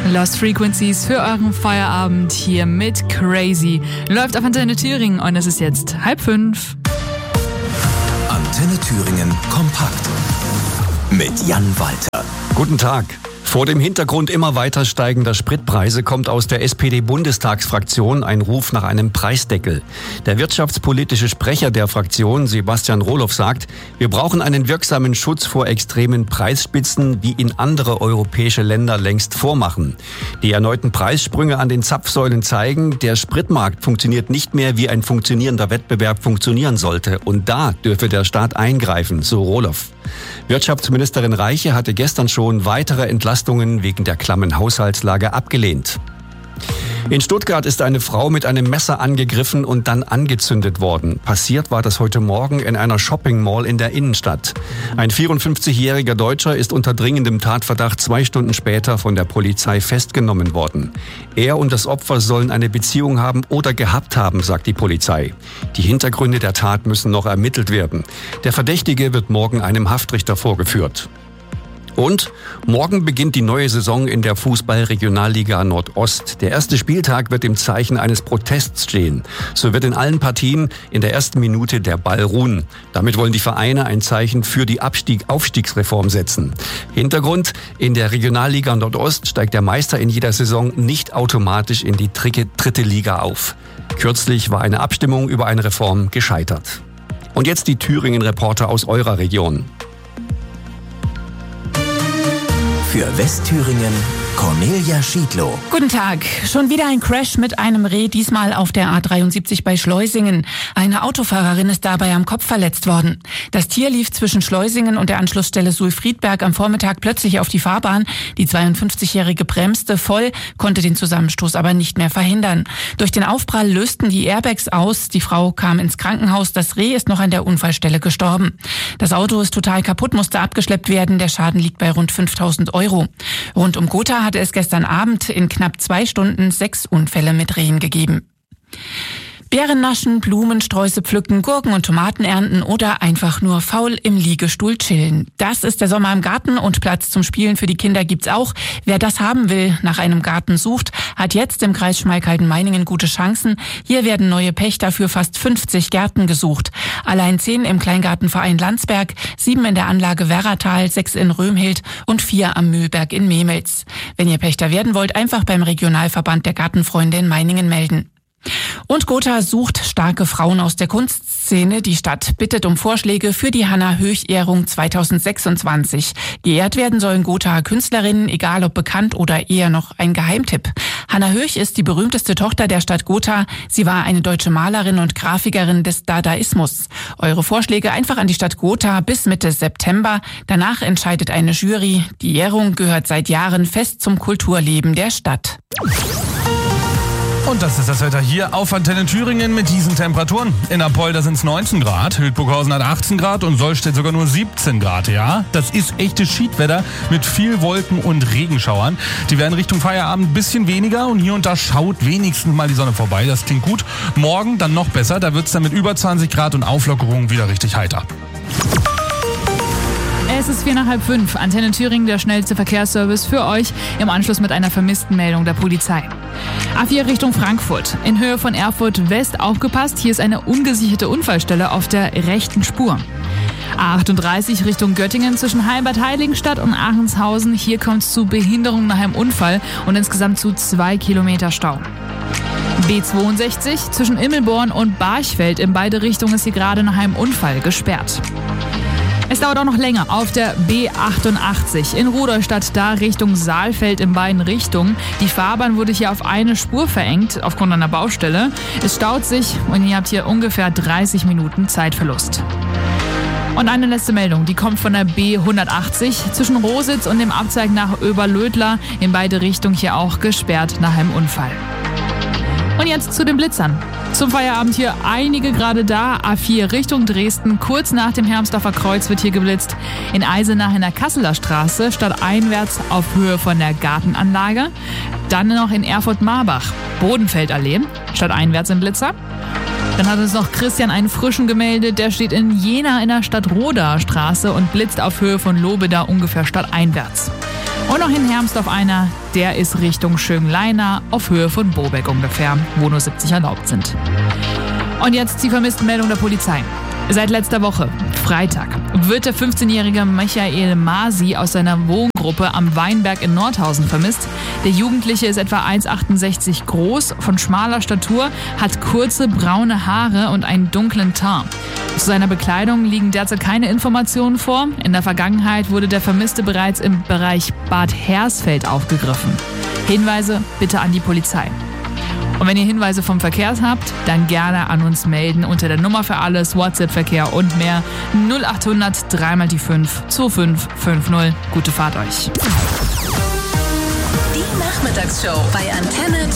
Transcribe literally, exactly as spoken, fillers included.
Lost Frequencies für euren Feierabend hier mit Crazy. Läuft auf Antenne Thüringen und es ist jetzt halb fünf. Antenne Thüringen kompakt mit Jan Walter. Guten Tag. Vor dem Hintergrund immer weiter steigender Spritpreise kommt aus der S P D-Bundestagsfraktion ein Ruf nach einem Preisdeckel. Der wirtschaftspolitische Sprecher der Fraktion, Sebastian Rohloff, sagt, wir brauchen einen wirksamen Schutz vor extremen Preisspitzen, wie ihn andere europäische Länder längst vormachen. Die erneuten Preissprünge an den Zapfsäulen zeigen, der Spritmarkt funktioniert nicht mehr, wie ein funktionierender Wettbewerb funktionieren sollte. Und da dürfe der Staat eingreifen, so Rohloff. Wirtschaftsministerin Reiche hatte gestern schon weitere Entlastungen wegen der klammen Haushaltslage abgelehnt. In Stuttgart ist eine Frau mit einem Messer angegriffen und dann angezündet worden. Passiert war das heute Morgen in einer Shopping-Mall in der Innenstadt. Ein vierundfünfzigjähriger Deutscher ist unter dringendem Tatverdacht zwei Stunden später von der Polizei festgenommen worden. Er und das Opfer sollen eine Beziehung haben oder gehabt haben, sagt die Polizei. Die Hintergründe der Tat müssen noch ermittelt werden. Der Verdächtige wird morgen einem Haftrichter vorgeführt. Und morgen beginnt die neue Saison in der Fußball-Regionalliga Nordost. Der erste Spieltag wird im Zeichen eines Protests stehen. So wird in allen Partien in der ersten Minute der Ball ruhen. Damit wollen die Vereine ein Zeichen für die Abstieg-Aufstiegsreform setzen. Hintergrund: In der Regionalliga Nordost steigt der Meister in jeder Saison nicht automatisch in die dritte Liga auf. Kürzlich war eine Abstimmung über eine Reform gescheitert. Und jetzt die Thüringen-Reporter aus eurer Region. Für Westthüringen Cornelia Schiedlow. Guten Tag. Schon wieder ein Crash mit einem Reh, diesmal auf der A dreiundsiebzig bei Schleusingen. Eine Autofahrerin ist dabei am Kopf verletzt worden. Das Tier lief zwischen Schleusingen und der Anschlussstelle Suhl-Friedberg am Vormittag plötzlich auf die Fahrbahn. Die zweiundfünfzigjährige bremste voll, konnte den Zusammenstoß aber nicht mehr verhindern. Durch den Aufprall lösten die Airbags aus. Die Frau kam ins Krankenhaus. Das Reh ist noch an der Unfallstelle gestorben. Das Auto ist total kaputt, musste abgeschleppt werden. Der Schaden liegt bei rund fünftausend Euro. Rund um Gotha hatte es gestern Abend in knapp zwei Stunden sechs Unfälle mit Rehen gegeben. Beeren naschen, Blumensträuße pflücken, Gurken und Tomaten ernten oder einfach nur faul im Liegestuhl chillen. Das ist der Sommer im Garten und Platz zum Spielen für die Kinder gibt's auch. Wer das haben will, nach einem Garten sucht, hat jetzt im Kreis Schmalkalden-Meiningen gute Chancen. Hier werden neue Pächter für fast fünfzig Gärten gesucht. Allein zehn im Kleingartenverein Landsberg, sieben in der Anlage Werratal, sechs in Römhild und vier am Mühlberg in Memels. Wenn ihr Pächter werden wollt, einfach beim Regionalverband der Gartenfreunde in Meiningen melden. Und Gotha sucht starke Frauen aus der Kunstszene. Die Stadt bittet um Vorschläge für die Hannah-Höch-Ehrung zweitausendsechsundzwanzig. Geehrt werden sollen Gothaer Künstlerinnen, egal ob bekannt oder eher noch ein Geheimtipp. Hannah Höch ist die berühmteste Tochter der Stadt Gotha. Sie war eine deutsche Malerin und Grafikerin des Dadaismus. Eure Vorschläge einfach an die Stadt Gotha bis Mitte September. Danach entscheidet eine Jury. Die Ehrung gehört seit Jahren fest zum Kulturleben der Stadt. Und das ist das Wetter hier auf Antenne Thüringen mit diesen Temperaturen. In Apolda sind es neunzehn Grad, Hildburghausen hat achtzehn Grad und Sollstedt sogar nur siebzehn Grad. Ja, das ist echtes Schiedwetter mit viel Wolken und Regenschauern. Die werden Richtung Feierabend ein bisschen weniger und hier und da schaut wenigstens mal die Sonne vorbei. Das klingt gut. Morgen dann noch besser, da wird es dann mit über zwanzig Grad und Auflockerungen wieder richtig heiter. Es ist vier nach halb fünf. Antenne Thüringen, der schnellste Verkehrsservice für euch im Anschluss mit einer vermissten Meldung der Polizei. A vier Richtung Frankfurt. In Höhe von Erfurt West aufgepasst. Hier ist eine ungesicherte Unfallstelle auf der rechten Spur. A achtunddreißig Richtung Göttingen zwischen Heimbad-Heiligenstadt und Aachenshausen. Hier kommt es zu Behinderung nach einem Unfall und insgesamt zu zwei Kilometer Stau. B zweiundsechzig zwischen Immelborn und Barchfeld. In beide Richtungen ist hier gerade nach einem Unfall gesperrt. Es dauert auch noch länger auf der B achtundachtzig in Rudolstadt, da Richtung Saalfeld in beiden Richtungen. Die Fahrbahn wurde hier auf eine Spur verengt aufgrund einer Baustelle. Es staut sich und ihr habt hier ungefähr dreißig Minuten Zeitverlust. Und eine letzte Meldung, die kommt von der B hundertachtzig zwischen Rositz und dem Abzweig nach Oberlödler. In beide Richtungen hier auch gesperrt nach einem Unfall. Und jetzt zu den Blitzern. Zum Feierabend hier einige gerade da. A vier Richtung Dresden. Kurz nach dem Hermsdorfer Kreuz wird hier geblitzt. In Eisenach in der Kasseler Straße stadteinwärts auf Höhe von der Gartenanlage. Dann noch in Erfurt-Marbach. Bodenfeldallee. Stadteinwärts im Blitzer. Dann hat uns noch Christian einen frischen gemeldet. Der steht in Jena in der Stadtrodaer Straße und blitzt auf Höhe von Lobeda ungefähr stadteinwärts. Und noch in Hermsdorf einer, der ist Richtung Schönleina auf Höhe von Bobeck ungefähr, wo nur siebzig erlaubt sind. Und jetzt die Vermisstenmeldung der Polizei. Seit letzter Woche, Freitag, wird der fünfzehnjährige Michael Masi aus seiner Wohngruppe am Weinberg in Nordhausen vermisst. Der Jugendliche ist etwa eins Komma achtundsechzig groß, von schmaler Statur, hat kurze braune Haare und einen dunklen Teint. Zu seiner Bekleidung liegen derzeit keine Informationen vor. In der Vergangenheit wurde der Vermisste bereits im Bereich Bad Hersfeld aufgegriffen. Hinweise bitte an die Polizei. Und wenn ihr Hinweise vom Verkehr habt, dann gerne an uns melden unter der Nummer für alles, WhatsApp-Verkehr und mehr null acht hundert drei mal die fünf zwei fünf fünf null. Gute Fahrt euch. Die Nachmittagsshow bei Antenne